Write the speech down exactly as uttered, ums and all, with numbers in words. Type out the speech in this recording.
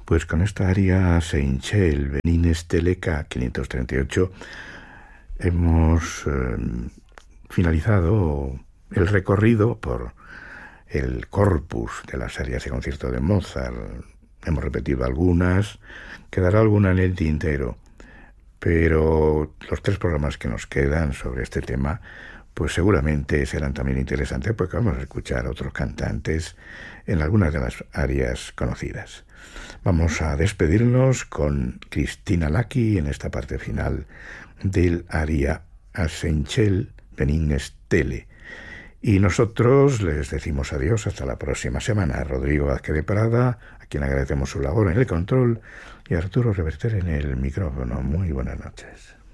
Pues con esta aria Seychelles, Benines Teleca quinientos treinta y ocho, hemos eh, finalizado el recorrido por el corpus de las arias de concierto de Mozart. Hemos repetido algunas, quedará alguna en el tintero, pero los tres programas que nos quedan sobre este tema pues seguramente serán también interesantes, porque vamos a escuchar a otros cantantes en algunas de las arias conocidas. Vamos a despedirnos con Cristina Lacchi en esta parte final del aria a Seychelles, Benines Tele. Y nosotros les decimos adiós hasta la próxima semana. Rodrigo Vázquez de Prada, a quien agradecemos su labor en el control, y Arturo Reverter en el micrófono. Muy buenas noches.